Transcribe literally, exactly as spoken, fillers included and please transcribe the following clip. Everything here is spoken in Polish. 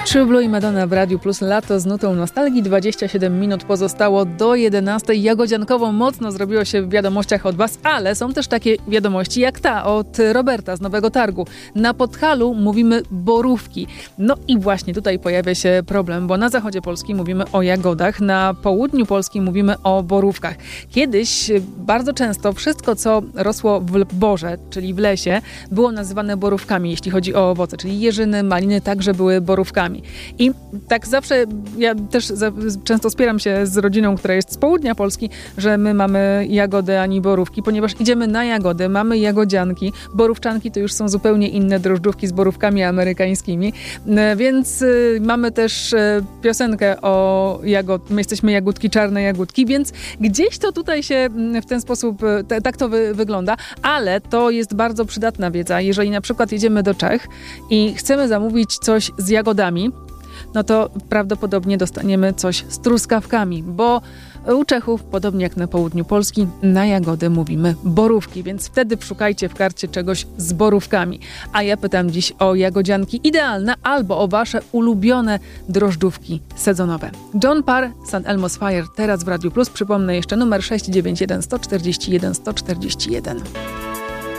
True Blue i Madonna w Radiu Plus. Lato z nutą nostalgii. dwadzieścia siedem minut pozostało do jedenastej. Jagodziankowo mocno zrobiło się w wiadomościach od was, ale są też takie wiadomości jak ta od Roberta z Nowego Targu. Na Podhalu mówimy borówki. No i właśnie tutaj pojawia się problem, bo na zachodzie Polski mówimy o jagodach, na południu Polski mówimy o borówkach. Kiedyś bardzo często wszystko, co rosło w borze, czyli w lesie, było nazywane borówkami, jeśli chodzi o owoce, czyli jeżyny, maliny także były borówkami. I tak zawsze, ja też za, często spieram się z rodziną, która jest z południa Polski, że my mamy jagody ani borówki, ponieważ idziemy na jagody, mamy jagodzianki, borówczanki to już są zupełnie inne drożdżówki z borówkami amerykańskimi, więc mamy też piosenkę o jagod, my jesteśmy jagódki, czarne jagódki, więc gdzieś to tutaj się w ten sposób, t- tak to wy- wygląda, ale to jest bardzo przydatna wiedza. Jeżeli na przykład jedziemy do Czech i chcemy zamówić coś z jagodami, no to prawdopodobnie dostaniemy coś z truskawkami, bo u Czechów, podobnie jak na południu Polski, na jagody mówimy borówki, więc wtedy szukajcie w karcie czegoś z borówkami. A ja pytam dziś o jagodzianki idealne albo o wasze ulubione drożdżówki sezonowe. John Parr, San Elmo's Fire, teraz w Radiu Plus. Przypomnę jeszcze numer sześć dziewięć jeden, sto czterdzieści jeden, sto czterdzieści jeden.